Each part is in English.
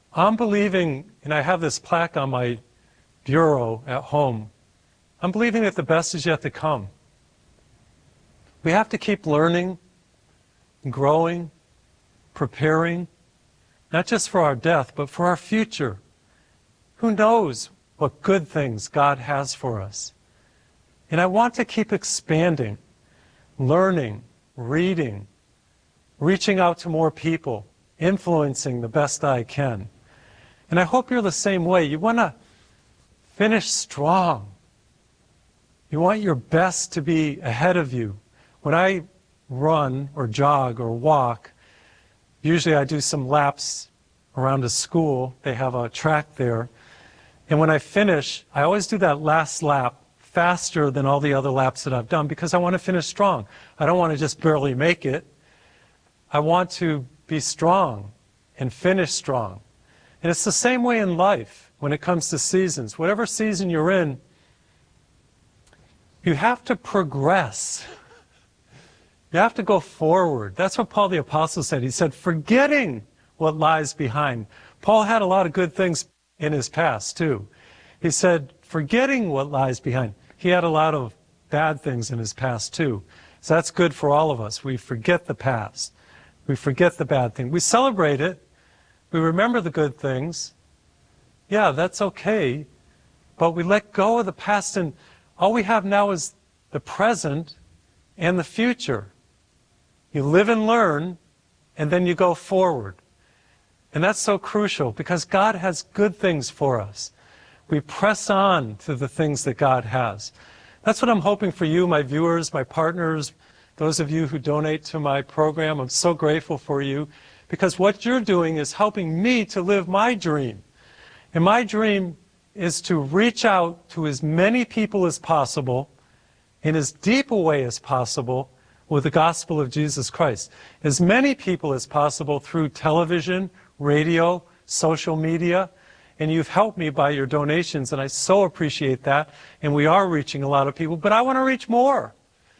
I'm believing, and I have this plaque on my bureau at home, I'm believing that the best is yet to come. We have to keep learning, growing, preparing, not just for our death, but for our future. Who knows what good things God has for us? And I want to keep expanding, learning, reading, reaching out to more people, influencing the best I can. And I hope you're the same way. You want to finish strong. You want your best to be ahead of you. When I run or jog or walk, usually I do some laps around a school. They have a track there. And when I finish, I always do that last lap faster than all the other laps that I've done because I want to finish strong. I don't want to just barely make it. I want to be strong and finish strong. And it's the same way in life when it comes to seasons. Whatever season you're in, you have to progress. You have to go forward. That's what Paul the Apostle said. He said, forgetting what lies behind. Paul had a lot of good things in his past, too. He said, forgetting what lies behind. He had a lot of bad things in his past, too. So that's good for all of us. We forget the past. We forget the bad thing. We celebrate it. We remember the good things. Yeah, that's okay. But we let go of the past, and all we have now is the present and the future. You live and learn, and then you go forward. And that's so crucial because God has good things for us. We press on to the things that God has. That's what I'm hoping for you, my viewers, my partners, those of you who donate to my program. I'm so grateful for you because what you're doing is helping me to live my dream. And my dream is to reach out to as many people as possible in as deep a way as possible with the gospel of Jesus Christ. As many people as possible through television, radio, social media, and you've helped me by your donations, and I so appreciate that, and we are reaching a lot of people, but I want to reach more.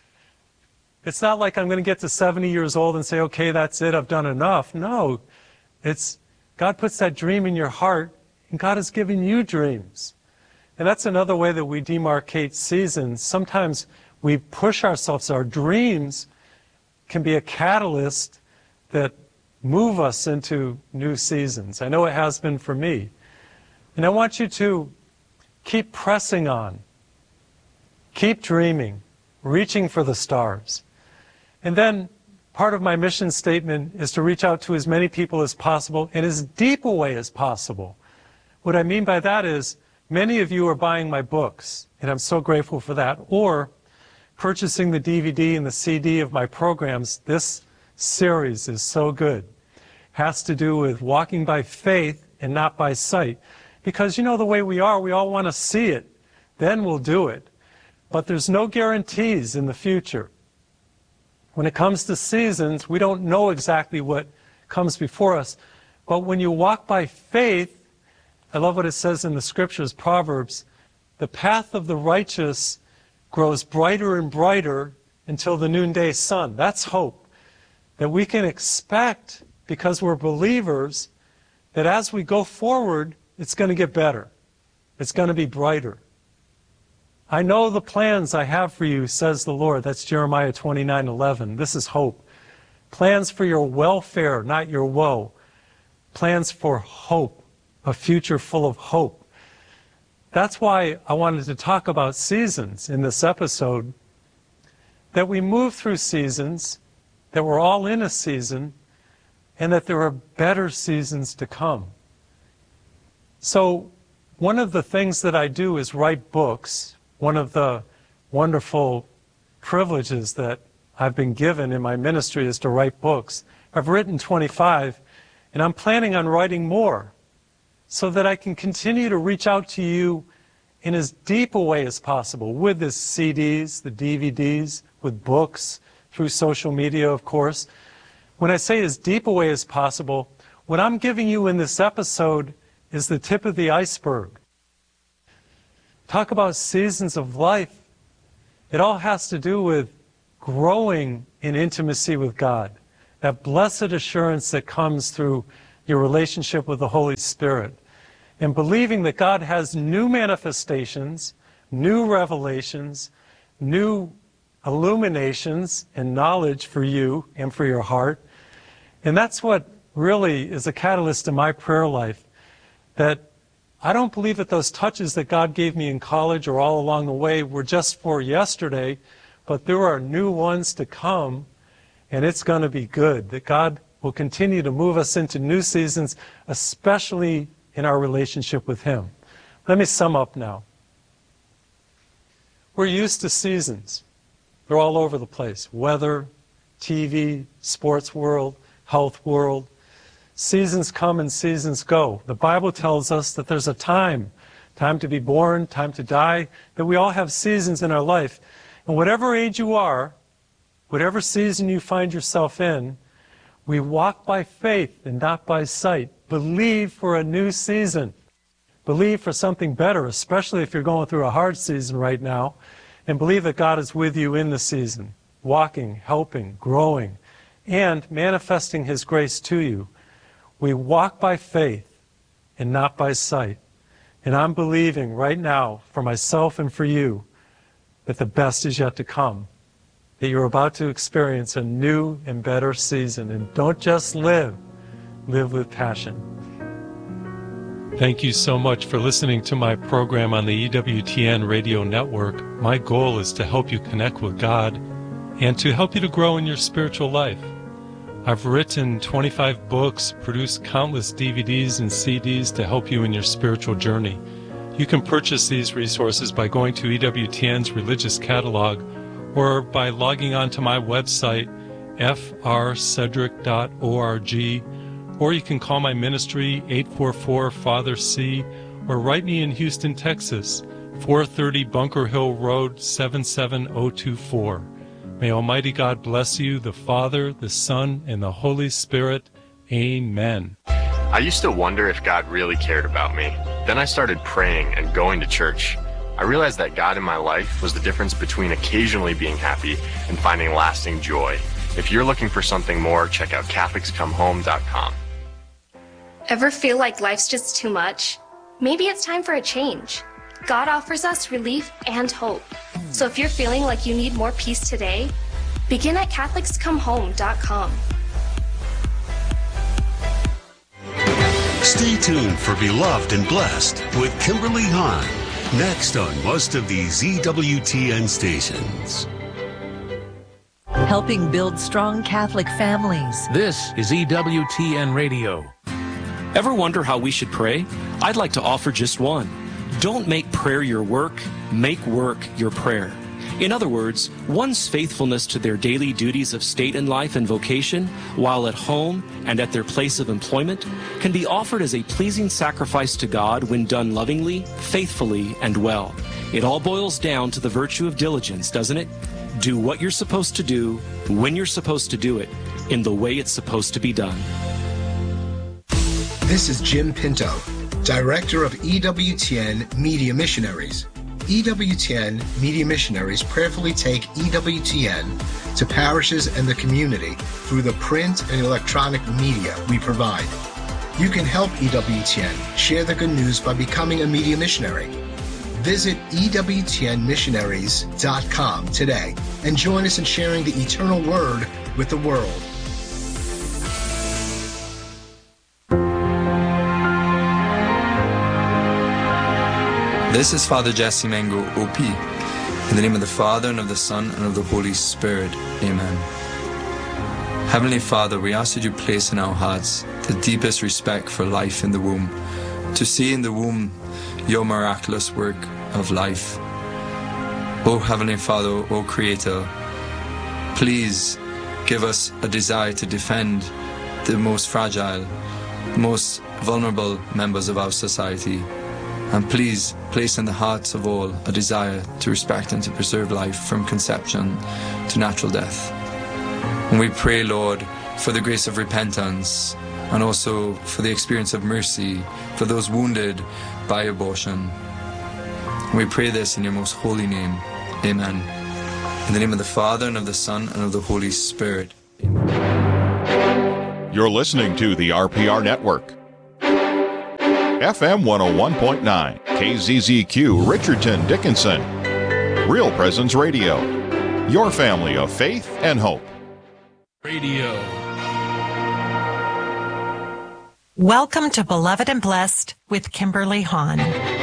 It's not like I'm going to get to 70 years old and say, okay, that's it, I've done enough. No, it's God puts that dream in your heart, and God has given you dreams. And that's another way that we demarcate seasons. Sometimes we push ourselves. Our dreams can be a catalyst that move us into new seasons. I know it has been for me. And I want you to keep pressing on, keep dreaming, reaching for the stars. And then part of my mission statement is to reach out to as many people as possible in as deep a way as possible. What I mean by that is many of you are buying my books, and I'm so grateful for that, or purchasing the DVD and the CD of my programs. This series is so good. Has to do with walking by faith and not by sight. Because you know the way we are, we all want to see it. Then we'll do it. But there's no guarantees in the future. When it comes to seasons, we don't know exactly what comes before us. But when you walk by faith, I love what it says in the scriptures, Proverbs, the path of the righteous grows brighter and brighter until the noonday sun. That's hope. That we can expect, because we're believers, that as we go forward, it's going to get better. It's going to be brighter. I know the plans I have for you, says the Lord. That's Jeremiah 29:11. This is hope. Plans for your welfare, not your woe. Plans for hope, a future full of hope. That's why I wanted to talk about seasons in this episode, that we move through seasons, that we're all in a season, and that there are better seasons to come. So one of the things that I do is write books. One of the wonderful privileges that I've been given in my ministry is to write books. I've written 25, and I'm planning on writing more so that I can continue to reach out to you in as deep a way as possible with the CDs, the DVDs, with books, through social media, of course. When I say as deep a way as possible, what I'm giving you in this episode is the tip of the iceberg. Talk about seasons of life. It all has to do with growing in intimacy with God. That blessed assurance that comes through your relationship with the Holy Spirit, and believing that God has new manifestations, new revelations, new illuminations and knowledge for you and for your heart. And that's what really is a catalyst in my prayer life, that I don't believe that those touches that God gave me in college or all along the way were just for yesterday, but there are new ones to come, and it's going to be good, that God will continue to move us into new seasons, especially in our relationship with Him. Let me sum up now. We're used to seasons. They're all over the place. Weather, TV, sports world, health world. Seasons come and seasons go. The Bible tells us that there's a time to be born, time to die, that we all have seasons in our life. And whatever age you are, whatever season you find yourself in, we walk by faith and not by sight. Believe for a new season. Believe for something better, especially if you're going through a hard season right now. And believe that God is with you in the season, walking, helping, growing, and manifesting His grace to you. We walk by faith and not by sight. And I'm believing right now, for myself and for you, that the best is yet to come. That you're about to experience a new and better season. And don't just live with passion. Thank you so much for listening to my program on the EWTN radio network. My goal is to help you connect with God and to help you to grow in your spiritual life. I've written 25 books, produced countless DVDs and CDs to help you in your spiritual journey. You can purchase these resources by going to EWTN's religious catalog or by logging on to my website, frcedric.org, or you can call my ministry, 844-FATHER-C, or write me in Houston, Texas, 430 Bunker Hill Road, 77024. May Almighty God bless you, the Father, the Son, and the Holy Spirit. Amen. I used to wonder if God really cared about me. Then I started praying and going to church. I realized that God in my life was the difference between occasionally being happy and finding lasting joy. If you're looking for something more, check out CatholicsComeHome.com. Ever feel like life's just too much? Maybe it's time for a change. God offers us relief and hope. So if you're feeling like you need more peace today, begin at CatholicsComeHome.com. Stay tuned for Beloved and Blessed with Kimberly Hahn, next on most of these EWTN stations. Helping build strong Catholic families. This is EWTN Radio. Ever wonder how we should pray? I'd like to offer just one. Don't make prayer your work, make work your prayer. In other words, one's faithfulness to their daily duties of state and life and vocation, while at home and at their place of employment, can be offered as a pleasing sacrifice to God when done lovingly, faithfully, and well. It all boils down to the virtue of diligence, doesn't it? Do what you're supposed to do, when you're supposed to do it, in the way it's supposed to be done. This is Jim Pinto, Director of EWTN Media Missionaries. EWTN Media Missionaries prayerfully take EWTN to parishes and the community through the print and electronic media we provide. You can help EWTN share the good news by becoming a media missionary. Visit EWTNmissionaries.com today and join us in sharing the eternal word with the world. This is Father Jesse Mengo, OP. In the name of the Father, and of the Son, and of the Holy Spirit. Amen. Heavenly Father, we ask that you place in our hearts the deepest respect for life in the womb, to see in the womb your miraculous work of life. O Heavenly Father, O Creator, please give us a desire to defend the most fragile, most vulnerable members of our society. And please place in the hearts of all a desire to respect and to preserve life from conception to natural death. And we pray, Lord, for the grace of repentance and also for the experience of mercy for those wounded by abortion. And we pray this in your most holy name. Amen. In the name of the Father, and of the Son, and of the Holy Spirit. Amen. You're listening to the RPR Network. FM 101.9, KZZQ, Richardson, Dickinson. Real Presence Radio. Your family of faith and hope. Radio. Welcome to Beloved and Blessed with Kimberly Hahn.